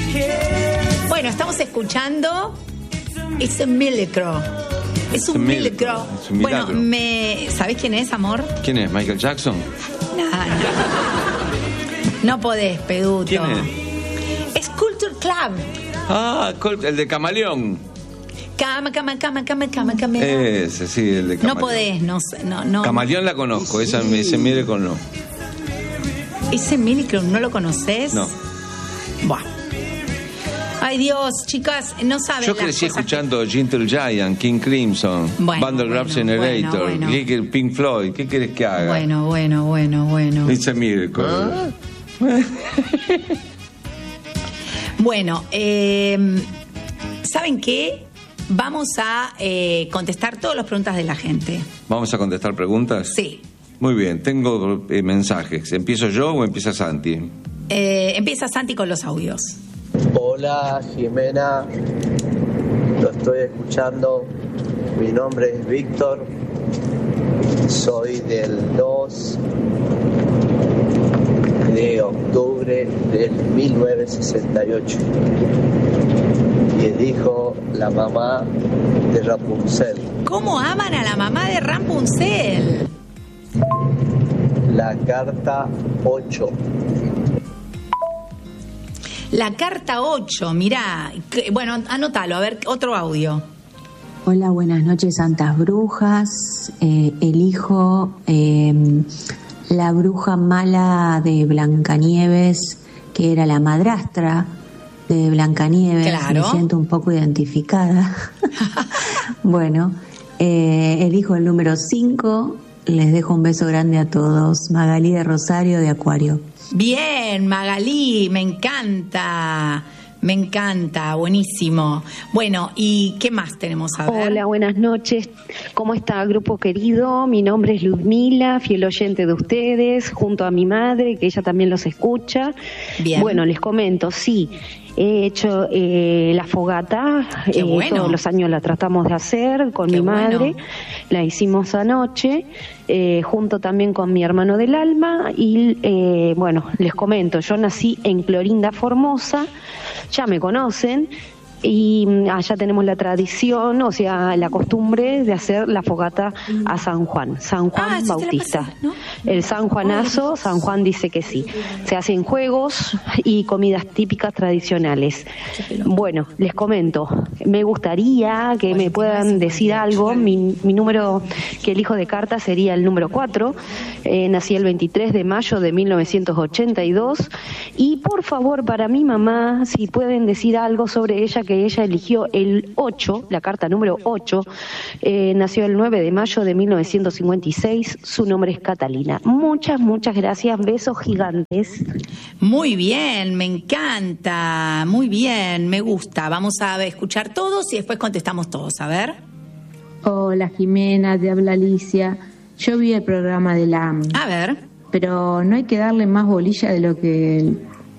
Bueno, estamos escuchando It's a Miracle. Es un milagro. Bueno, ¿sabés quién es, amor? ¿Quién es? ¿Michael Jackson? No podés, Peduto. ¿Quién es? Culture Club. Ah, el de Camaleón. Cama. Ese, sí, el de Camaleón. No podés, no. Camaleón la conozco, ese Miracle no. ¿Ese Miracle no lo conocés? No. Buah. Ay, Dios, chicas, no saben. Yo crecí escuchando Gentle Giant, King Crimson, Bundle Grab Generator, Pink Floyd. ¿Qué querés que haga? Bueno. It's a Miracle. Bueno, ¿saben qué? Vamos a contestar todas las preguntas de la gente. ¿Vamos a contestar preguntas? Sí. Muy bien, tengo mensajes. ¿Empiezo yo o empieza Santi? Empieza Santi con los audios. Hola, Jimena. Lo estoy escuchando. Mi nombre es Víctor. Soy del 2 de octubre del 1968. Y elijo la mamá de Rapunzel. ¿Cómo aman a la mamá de Rapunzel? La carta 8. La carta 8, mirá. Bueno, anótalo, a ver, otro audio. Hola, buenas noches, santas brujas. Elijo la bruja mala de Blancanieves, que era la madrastra de Blancanieves. Claro. Me siento un poco identificada. Bueno, elijo el número 5. Les dejo un beso grande a todos. Magalí de Rosario, de Acuario. Bien, Magalí, me encanta, buenísimo. Bueno, ¿y qué más tenemos a ver? Hola, buenas noches. ¿Cómo está, grupo querido? Mi nombre es Ludmila, fiel oyente de ustedes, junto a mi madre, que ella también los escucha. Bien. Bueno, les comento, sí. He hecho la fogata, bueno. Todos los años la tratamos de hacer con mi madre, bueno. La hicimos anoche, junto también con mi hermano del alma, y bueno, les comento, yo nací en Clorinda, Formosa, ya me conocen, y allá tenemos la tradición, o sea, la costumbre de hacer la fogata a San Juan Bautista. ¿No? El San Juanazo, San Juan dice que sí. Se hacen juegos y comidas típicas tradicionales. Bueno, les comento, me gustaría que me puedan decir algo. Mi número que elijo de carta sería el número 4. Nací el 23 de mayo de 1982. Y por favor, para mi mamá, si pueden decir algo sobre ella, que ella eligió el 8, la carta número 8, nació el 9 de mayo de 1956, su nombre es Catalina. Muchas gracias, besos gigantes. Muy bien, me encanta, muy bien, me gusta. Vamos a escuchar todos y después contestamos todos, a ver. Hola, Jimena, te habla Alicia. Yo vi el programa de LAM. A ver. Pero no hay que darle más bolilla de lo que...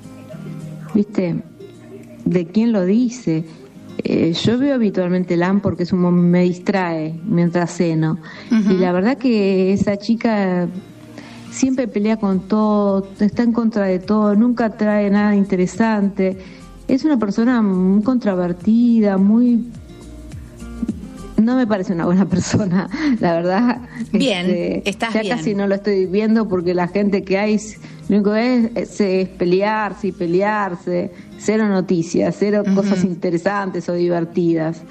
¿Viste? De quién lo dice. Yo veo habitualmente LAM porque me distrae mientras ceno. Uh-huh. Y la verdad que esa chica siempre pelea con todo, está en contra de todo, nunca trae nada interesante. Es una persona muy controvertida, muy... No me parece una buena persona, la verdad. Bien, estás ya bien. Casi no lo estoy viendo porque la gente que hay, lo único que es pelearse y pelearse, cero noticias, cero cosas interesantes o divertidas.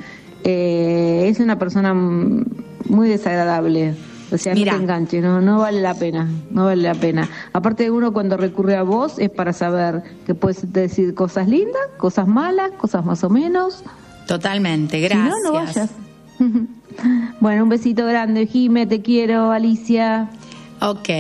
Es una persona muy desagradable. O sea, Mirá. No te enganches, no vale la pena, no vale la pena. Aparte, uno cuando recurre a vos es para saber que puedes decir cosas lindas, cosas malas, cosas más o menos. Totalmente, gracias. Si no vayas. Bueno, un besito grande, Jime, te quiero, Alicia. Ok.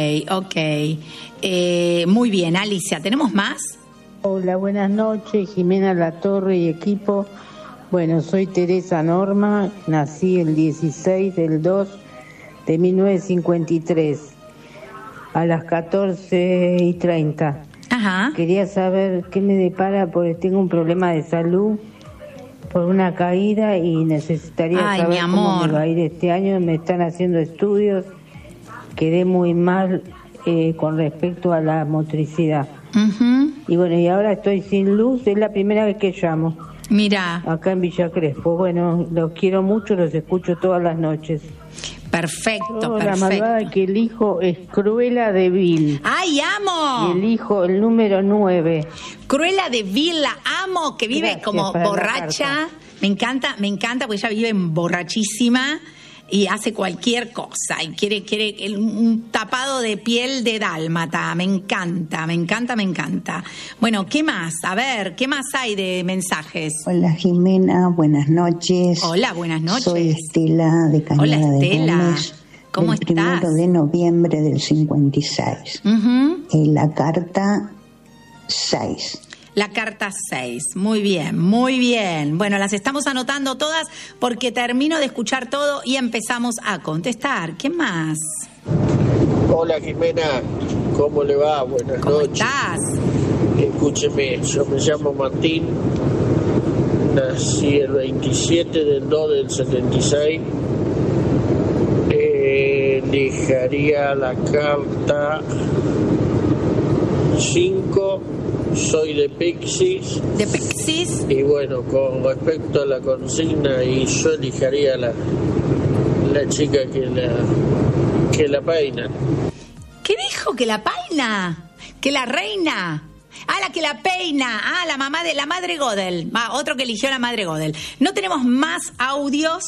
Muy bien, Alicia, ¿tenemos más? Hola, buenas noches, Jimena Latorre y equipo. Bueno, soy Teresa Norma, nací el 16 del 2 de 1953, a las 14:30. Ajá. Quería saber qué me depara porque tengo un problema de salud por una caída y necesitaría saber cómo me va a ir este año. Me están haciendo estudios, quedé muy mal con respecto a la motricidad. Y bueno, y ahora estoy sin luz, es la primera vez que llamo. Mira. Acá en Villa Crespo. Bueno, los quiero mucho, los escucho todas las noches. Perfecto, La malvada que elijo es Cruella de Vil. ¡Ay, amo! Y elijo el número 9. Cruella de Vil, la amo, que vive Gracias como borracha. Me encanta, porque ella vive borrachísima y hace cualquier cosa y quiere un tapado de piel de dálmata. Me encanta. Bueno, ¿qué más? A ver, ¿qué más hay de mensajes? Hola Jimena, buenas noches. Hola, buenas noches. Soy Estela de Cañada. Hola, Estela. de Gómez. ¿Cómo el estás? 1 de noviembre del 56. La carta 6. La carta 6, muy bien. Bueno, las estamos anotando todas porque termino de escuchar todo y empezamos a contestar. ¿Qué más? Hola Jimena, ¿cómo le va? Buenas ¿Cómo noches. estás? Escúcheme, yo me llamo Martín, nací el 27 del 2 del 76. Dejaría la carta 5. Soy de Pixis. ¿De Pixis? Y bueno, con respecto a la consigna, y yo elegiría la chica que la peina. ¿Qué dijo? ¿Que la peina? ¿Que la reina? Ah, la que la peina. Ah, la madre Godel. Otro que eligió la madre Godel. No tenemos más audios.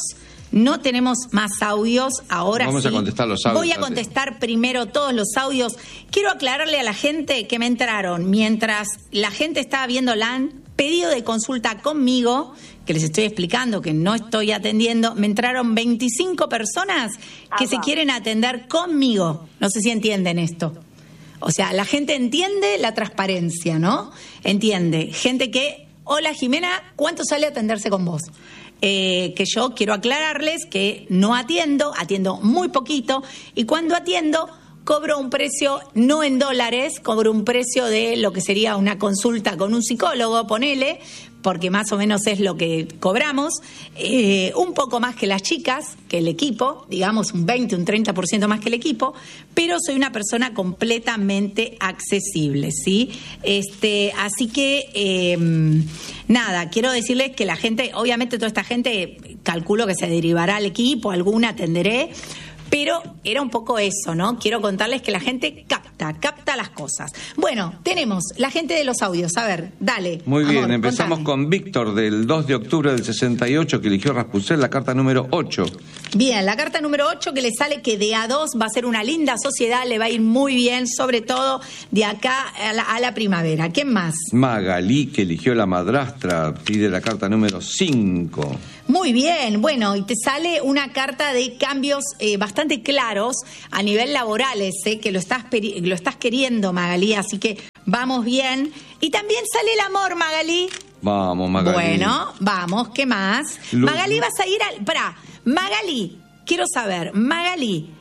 Ahora Vamos a contestar los audios. Voy a contestar primero todos los audios. Quiero aclararle a la gente que me entraron mientras la gente estaba viendo LAN, pedido de consulta conmigo, que les estoy explicando que no estoy atendiendo. Me entraron 25 personas que se quieren atender conmigo. No sé si entienden esto. O sea, la gente entiende la transparencia, ¿no? Entiende. Gente que, hola Jimena, ¿cuánto sale atenderse con vos? Que yo quiero aclararles que no atiendo muy poquito, y cuando atiendo cobro un precio no en dólares, cobro un precio de lo que sería una consulta con un psicólogo, ponele, porque más o menos es lo que cobramos, un poco más que las chicas, que el equipo, digamos un 20, un 30% más que el equipo, pero soy una persona completamente accesible, ¿sí? Así que, nada, quiero decirles que la gente, obviamente toda esta gente, calculo que se derivará al equipo, alguna atenderé, pero era un poco eso, ¿no? Quiero contarles que la gente capta las cosas. Bueno, tenemos la gente de los audios. A ver, dale. Muy bien, amor, empezamos contame. con Víctor del 2 de octubre del 68 que eligió Rapunzel, la carta número 8. Bien, la carta número 8 que le sale que de A2 va a ser una linda sociedad, le va a ir muy bien, sobre todo de acá a la primavera. ¿Quién más? Magalí que eligió la madrastra, pide la carta número 5. Muy bien, bueno, y te sale una carta de cambios bastante claros a nivel laborales, que lo estás queriendo, Magalí, así que vamos bien. Y también sale el amor, Magalí. Vamos, Magalí. Bueno, vamos, ¿qué más? Magalí, vas a ir al... Magalí, quiero saber, Magalí,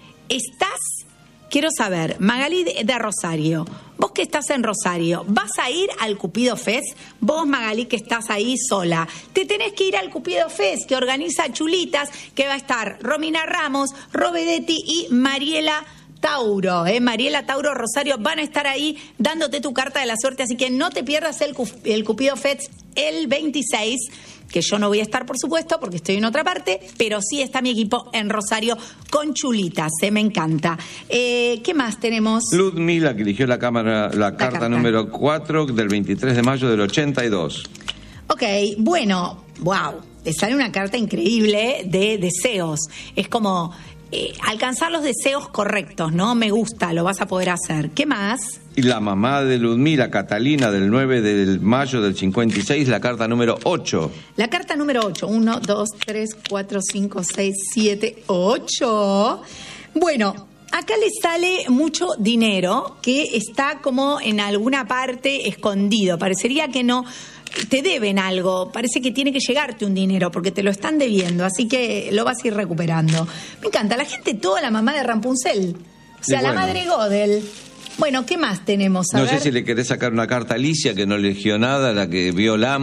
Magalí de Rosario, vos que estás en Rosario, ¿vas a ir al Cupido Fest? Vos, Magalí, que estás ahí sola, te tenés que ir al Cupido Fest, que organiza Chulitas, que va a estar Romina Ramos, Robedetti y Mariela Tauro, Mariela Tauro Rosario van a estar ahí dándote tu carta de la suerte, así que no te pierdas el Cupido Fest el 26, que yo no voy a estar, por supuesto, porque estoy en otra parte, pero sí está mi equipo en Rosario con Chulitas, me encanta. ¿Qué más tenemos? Ludmila, que eligió la carta número 4 del 23 de mayo del 82. Ok, bueno, wow, te sale una carta increíble de deseos. Es como alcanzar los deseos correctos, ¿no? Me gusta, lo vas a poder hacer. ¿Qué más? Y la mamá de Ludmila, Catalina, del 9 de mayo del 56, la carta número 8. La carta número 8. 1, 2, 3, 4, 5, 6, 7, 8. Bueno, acá le sale mucho dinero que está como en alguna parte escondido. Parecería que no te deben algo, parece que tiene que llegarte un dinero porque te lo están debiendo, así que lo vas a ir recuperando. Me encanta, la gente toda la mamá de Rapunzel, o sea, la madre Godel. Bueno, ¿qué más tenemos? No sé si le querés sacar una carta a Alicia, que no eligió nada, la que vio LAM.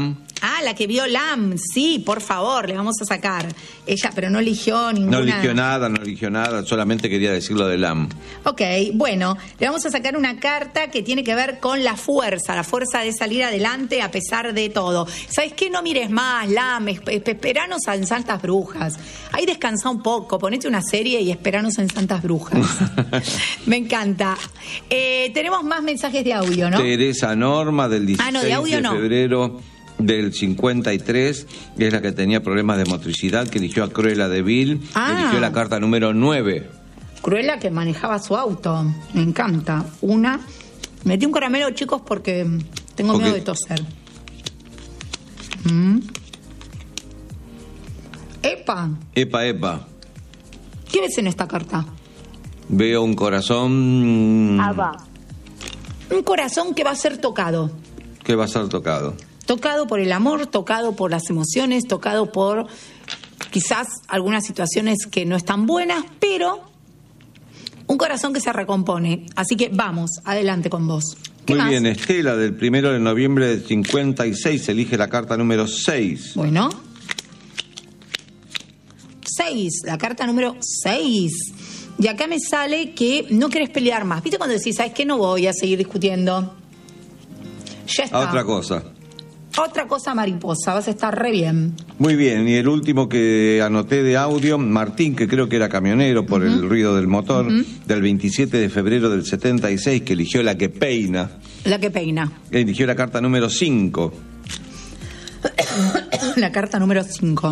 Ah, la que vio Lam, sí, por favor, le vamos a sacar. Ella, pero no eligió ninguna. No eligió nada, solamente quería decir lo de Lam. Ok, bueno, le vamos a sacar una carta que tiene que ver con la fuerza de salir adelante a pesar de todo. ¿Sabes qué? No mires más, Lam, esperanos en Santas Brujas. Ahí descansa un poco, ponete una serie y esperanos en Santas Brujas. Me encanta. Tenemos más mensajes de audio, ¿no? Teresa Norma, del 16 de febrero del 53, es la que tenía problemas de motricidad, que eligió a Cruella de Vil, eligió la carta número 9. Cruella, que manejaba su auto, me encanta. Metí un caramelo, chicos, porque tengo miedo de toser. Epa. ¿Qué ves en esta carta? Veo un corazón... Un corazón que va a ser tocado. ¿Qué va a ser tocado? Tocado por el amor, tocado por las emociones, tocado por quizás algunas situaciones que no están buenas, pero un corazón que se recompone. Así que vamos, adelante con vos. Muy bien, Estela, del 1 de noviembre del 56, elige la carta número 6. Bueno. 6, la carta número 6. Y acá me sale que no querés pelear más. ¿Viste cuando decís, sabes qué? No voy a seguir discutiendo. Ya está. Otra cosa mariposa, vas a estar re bien. Muy bien, y el último que anoté de audio, Martín, que creo que era camionero por el ruido del motor, del 27 de febrero del 76, que eligió la que peina. La que peina. Eligió la carta número 5. La carta número 5.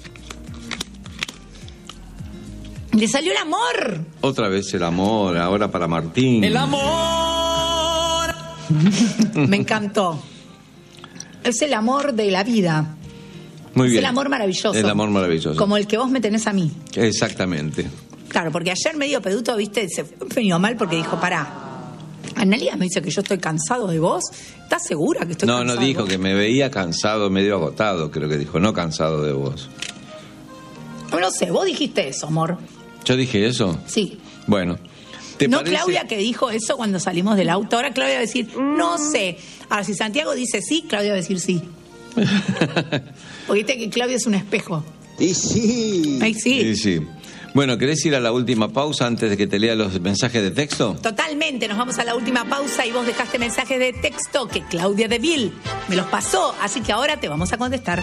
¡Le salió el amor! Otra vez el amor, ahora para Martín. ¡El amor! Me encantó. Es el amor de la vida. Muy bien. Es el amor maravilloso. El amor maravilloso. Como el que vos me tenés a mí. Exactamente. Claro, porque ayer medio peduto, viste, se venido mal porque dijo, pará, Analía me dice que yo estoy cansado de vos. ¿Estás segura que estoy cansado? No dijo que me veía cansado, medio agotado, creo que dijo, no cansado de vos. No sé, vos dijiste eso, amor. ¿Yo dije eso? Sí. Bueno. No, Claudia, que dijo eso cuando salimos del auto. Ahora Claudia va a decir, no sé. Ahora, si Santiago dice sí, Claudia va a decir sí. Porque viste que Claudia es un espejo. Y sí. Ay, sí. Y sí. Bueno, ¿querés ir a la última pausa antes de que te lea los mensajes de texto? Totalmente, nos vamos a la última pausa y vos dejaste mensajes de texto que Claudia de Vil me los pasó, así que ahora te vamos a contestar.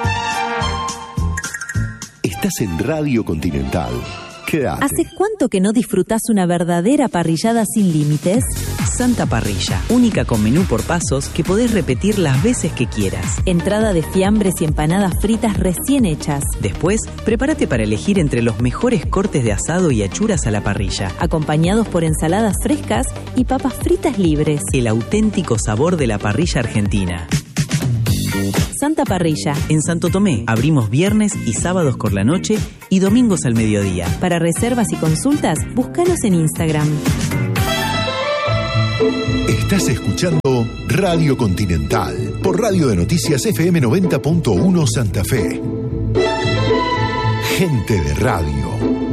Estás en Radio Continental. Quédate. ¿Hace cuánto que no disfrutás una verdadera parrillada sin límites? Santa Parrilla, única con menú por pasos que podés repetir las veces que quieras. Entrada de fiambres y empanadas fritas recién hechas. Después, prepárate para elegir entre los mejores cortes de asado y achuras a la parrilla, acompañados por ensaladas frescas y papas fritas libres. El auténtico sabor de la parrilla argentina. Santa Parrilla. En Santo Tomé, abrimos viernes y sábados por la noche y domingos al mediodía. Para reservas y consultas, búscanos en Instagram. Estás escuchando Radio Continental por Radio de Noticias FM 90.1 Santa Fe. Gente de radio.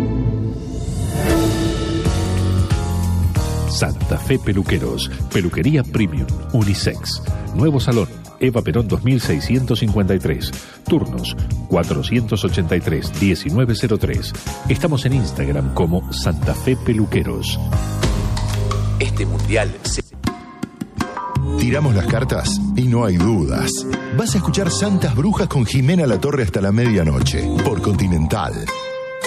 Santa Fe Peluqueros, peluquería premium, unisex. Nuevo salón, Eva Perón 2653. Turnos 483-1903. Estamos en Instagram como Santa Fe Peluqueros. Este mundial Tiramos las cartas y no hay dudas. Vas a escuchar Santas Brujas con Jimena Latorre hasta la medianoche por Continental.